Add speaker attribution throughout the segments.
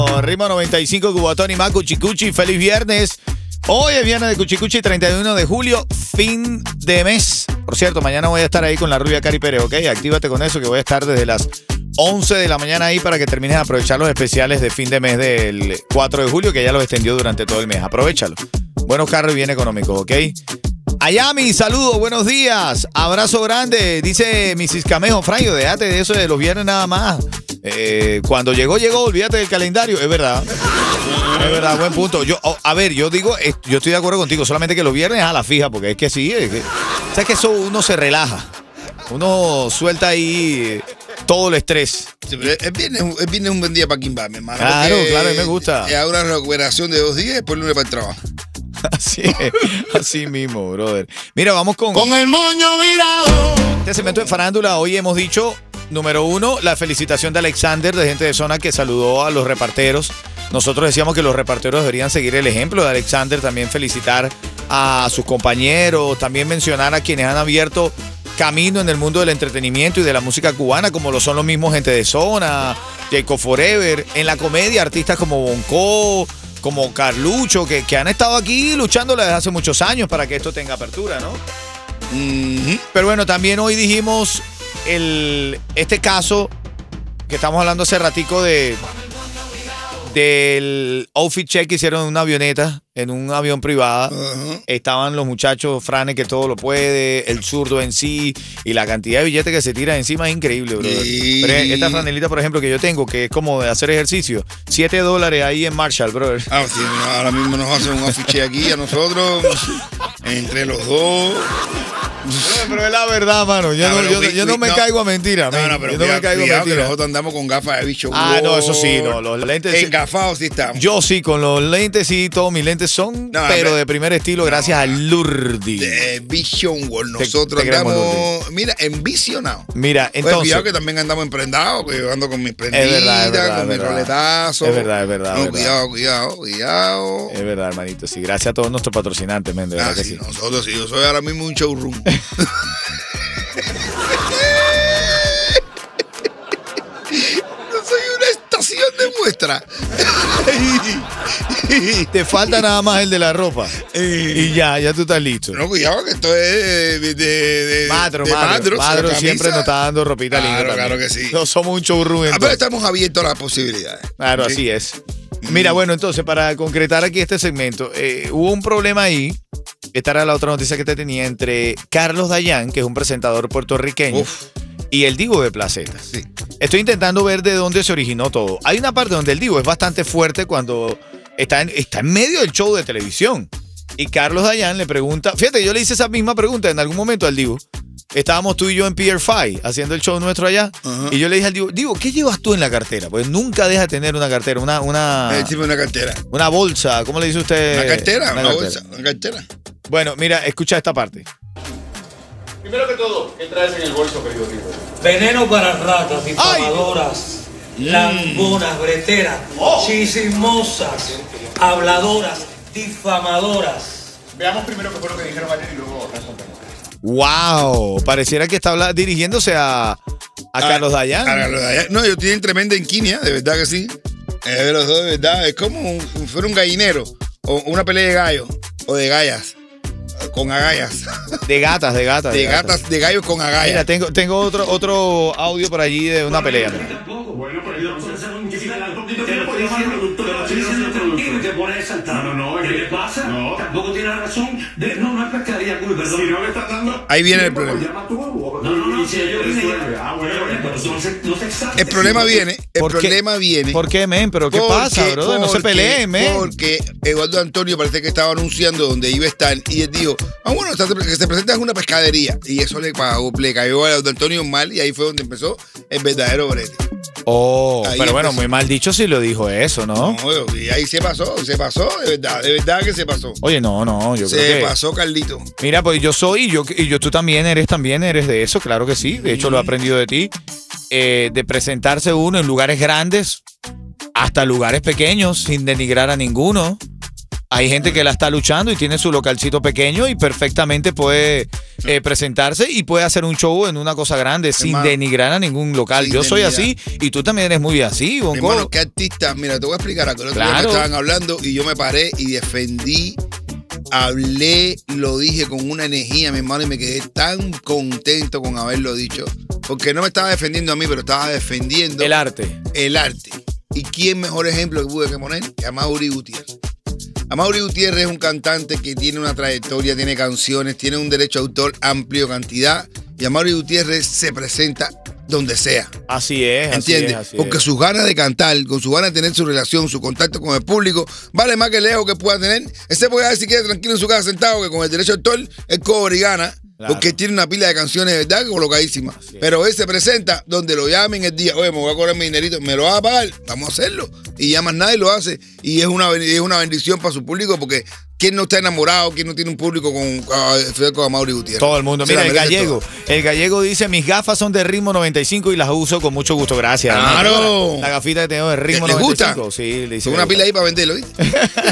Speaker 1: Ritmo 95, Cubatón y más, Cuchicuchi, feliz viernes. Hoy es viernes de Cuchicuchi, 31 de julio, fin de mes. Por cierto, mañana voy a estar ahí con la rubia Cari Pérez, ¿ok? Actívate con eso, que voy a estar desde las 11 de la mañana ahí para que termines de aprovechar los especiales de fin de mes del 4 de julio, que ya los extendió durante todo el mes. Aprovechalo. Buenos carros y bien económicos, ¿ok? Ayami, saludos, buenos días. Abrazo grande, dice Mrs. Camejo. Frayo, déjate de eso de los viernes nada más. Cuando llegó, olvídate del calendario. Es verdad, buen punto. Yo digo, yo estoy de acuerdo contigo, solamente que los viernes a la fija, porque es que sí, sabes que eso uno se relaja, uno suelta ahí todo el estrés.
Speaker 2: Sí, pero es viernes un buen día para Kimba, mi hermano.
Speaker 1: Claro, me gusta.
Speaker 2: Es una recuperación de 2 días y después el lunes para el trabajo.
Speaker 1: Así mismo, brother. Mira, vamos con
Speaker 2: el moño virado.
Speaker 1: Este segmento de farándula. Hoy hemos dicho, número 1, la felicitación de Alexander, de Gente de Zona, que saludó a los reparteros. Nosotros decíamos que los reparteros deberían seguir el ejemplo de Alexander, también felicitar a sus compañeros, también mencionar a quienes han abierto camino en el mundo del entretenimiento y de la música cubana, como lo son los mismos Gente de Zona, Jacob Forever, en la comedia, artistas como Bonco, como Carlucho, que han estado aquí luchando desde hace muchos años para que esto tenga apertura, ¿no?
Speaker 2: Mm-hmm.
Speaker 1: Pero bueno, también hoy dijimos este caso que estamos hablando hace ratico del outfit check que hicieron en una avioneta, en un avión privado.
Speaker 2: Uh-huh.
Speaker 1: Estaban los muchachos, Frane, que todo lo puede, el zurdo en sí, y la cantidad de billetes que se tira encima es increíble, brother.
Speaker 2: Sí.
Speaker 1: Pero esta franelita, por ejemplo, que yo tengo, que es como de hacer ejercicio, $7 ahí en Marshall, brother.
Speaker 2: Ah, sí, ahora mismo nos hacen un afiche aquí a nosotros, entre los dos.
Speaker 1: Pero es la verdad, mano. Yo no me caigo a mentira.
Speaker 2: No, pero
Speaker 1: yo no me caigo a
Speaker 2: cuidado que
Speaker 1: mentira.
Speaker 2: nosotros andamos con gafas de bicho.
Speaker 1: No, eso sí, no. Los lentes.
Speaker 2: Engafados sí estamos.
Speaker 1: Yo sí, con los lentes sí, todos mis lentes son, pero de primer estilo, gracias a Lurdi.
Speaker 2: De Vision World. Nosotros
Speaker 1: te queremos,
Speaker 2: andamos,
Speaker 1: Lurdi.
Speaker 2: Mira, envisionados.
Speaker 1: Mira, entonces.
Speaker 2: Cuidado que también andamos emprendados, que yo ando con mis prenditas,
Speaker 1: Es verdad,
Speaker 2: con mis roletazos.
Speaker 1: Es verdad.
Speaker 2: No, cuidado.
Speaker 1: Es verdad, hermanito. Sí, gracias a todos nuestros patrocinantes, men, de verdad que sí.
Speaker 2: Nosotros sí. Yo soy ahora mismo un showroom. No soy una estación de muestra.
Speaker 1: Te falta nada más el de la ropa. Y ya tú estás listo.
Speaker 2: No, cuidado que esto es de
Speaker 1: Madro siempre nos está dando ropita linda.
Speaker 2: Claro que sí.
Speaker 1: No somos un showroom.
Speaker 2: Pero estamos abiertos a las posibilidades.
Speaker 1: Claro, ¿sí? Así es. Mira, bueno, entonces, para concretar aquí este segmento, hubo un problema ahí. Esta era la otra noticia que te tenía entre Carlos Dayan, que es un presentador puertorriqueño, y el Divo de Placetas.
Speaker 2: Sí.
Speaker 1: Estoy intentando ver de dónde se originó todo. Hay una parte donde el Divo es bastante fuerte cuando está en medio del show de televisión. Y Carlos Dayan le pregunta, fíjate, yo le hice esa misma pregunta en algún momento al Divo. Estábamos tú y yo en Pier 5 haciendo el show nuestro allá. Uh-huh. Y yo le dije al Divo, ¿qué llevas tú en la cartera? Pues nunca deja de tener una cartera, una
Speaker 2: cartera.
Speaker 1: Una bolsa, ¿cómo le dice usted?
Speaker 2: Una cartera, una bolsa, una cartera.
Speaker 1: Bueno, mira, escucha esta parte.
Speaker 3: Primero que todo, ¿qué traes en el bolso, querido Divo?
Speaker 4: Veneno para ratas, difamadoras, lambonas, breteras, chismosas, habladoras, difamadoras.
Speaker 3: Veamos primero qué fue lo que dijeron ayer y luego respondemos.
Speaker 1: ¡Wow! Pareciera que está dirigiéndose a Carlos Dayan.
Speaker 2: A Carlos Dayan. No, ellos tienen tremenda inquinia, de verdad que sí. De los dos, de verdad. Es como fuera un gallinero o una pelea de gallos o de gallas. Con agallas.
Speaker 1: De gatas.
Speaker 2: De gallos con agallas.
Speaker 1: Mira, tengo otro audio por allí de una pelea.
Speaker 3: Bueno, pero
Speaker 4: ¿qué le pasa? No. Tampoco tiene razón. No es pescadería, perdón.
Speaker 3: Si no le estás dando.
Speaker 2: Ahí viene el problema.
Speaker 4: No. Si yo
Speaker 2: El problema viene.
Speaker 1: ¿Por qué, men? ¿Pero qué pasa, brother? No se peleen, men.
Speaker 2: Porque Eduardo Antonio parece que estaba anunciando dónde iba a estar y él dijo, que se presenta en una pescadería. Y eso le cayó a Eduardo Antonio mal y ahí fue donde empezó el verdadero brete.
Speaker 1: Ahí pero bueno, muy mal dicho si lo dijo eso, ¿no?
Speaker 2: No, y ahí se pasó, de verdad que se pasó.
Speaker 1: Oye, no, yo creo que...
Speaker 2: Se pasó, Carlito.
Speaker 1: Mira, pues yo soy, tú también eres de eso, claro que sí. De hecho, lo he aprendido de ti. De presentarse uno en lugares grandes hasta lugares pequeños, sin denigrar a ninguno. hay gente que la está luchando y tiene su localcito pequeño y perfectamente puede presentarse y puede hacer un show en una cosa grande sin
Speaker 2: Hermano,
Speaker 1: denigrar a ningún local.
Speaker 2: sin
Speaker 1: Yo soy
Speaker 2: denigrar.
Speaker 1: así y tú también eres muy así, Bonco.
Speaker 2: Hermano, qué artista. Mira, te voy a explicar algo. El otro día
Speaker 1: Claro.
Speaker 2: me estaban hablando y yo me paré y defendí, hablé, lo dije con una energía, mi hermano, y me quedé tan contento con haberlo dicho. Porque no me estaba defendiendo a mí, pero estaba defendiendo
Speaker 1: El arte.
Speaker 2: el arte. ¿Y quién mejor ejemplo que pude que poner? Que Amaury Gutiérrez. Amaury Gutiérrez es un cantante que tiene una trayectoria, tiene canciones, tiene un derecho de autor amplio cantidad. Y Amaury Gutiérrez se presenta donde sea.
Speaker 1: Así es,
Speaker 2: ¿Entiendes?
Speaker 1: así es.
Speaker 2: Porque sus ganas de cantar, con sus ganas de tener su relación, su contacto con el público, vale más que el ego que pueda tener. Ese puede decir que quede tranquilo en su casa sentado, que con el derecho de autor él cobra y gana.
Speaker 1: Claro.
Speaker 2: Porque tiene una pila de canciones, ¿verdad? Colocadísimas.
Speaker 1: Así es.
Speaker 2: Pero él se presenta donde lo llamen el día, oye, me voy a cobrar mi dinerito, me lo vas a pagar, vamos a hacerlo. Y ya más nadie lo hace. Y es una bendición para su público porque ¿quién no está enamorado? ¿Quién no tiene un público con Amaury Gutiérrez?
Speaker 1: Todo el mundo.
Speaker 2: Se
Speaker 1: Mira,
Speaker 2: la
Speaker 1: el
Speaker 2: merece
Speaker 1: gallego.
Speaker 2: toda.
Speaker 1: El gallego dice, mis gafas son de Ritmo 95 y las uso con mucho gusto. Gracias.
Speaker 2: ¡Claro!
Speaker 1: hermano. La gafita que tengo de Ritmo
Speaker 2: ¿Les gusta?
Speaker 1: 95. Sí, le dice.
Speaker 2: Tengo una pila ahí para venderlo, ¿viste?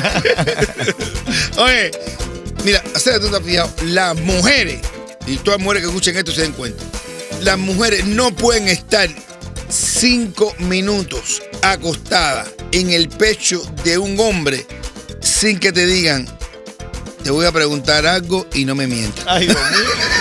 Speaker 2: Oye, mira, hacer tú te has fijado, las mujeres, y todas las mujeres que escuchen esto se den cuenta, las mujeres no pueden estar 5 minutos acostadas en el pecho de un hombre sin que te digan, te voy a preguntar algo y no me mientas.
Speaker 1: Ay, Dios mío.